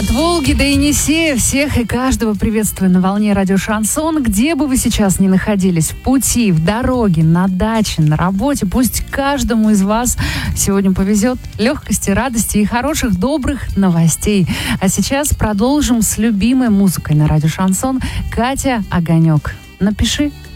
От Волги до Енисея всех и каждого приветствую на волне радио Шансон. Где бы вы сейчас ни находились, в пути, в дороге, на даче, на работе, пусть каждому из вас сегодня повезет легкости, радости и хороших, добрых новостей. А сейчас продолжим с любимой музыкой на радио Шансон. Катя Огонек. Напиши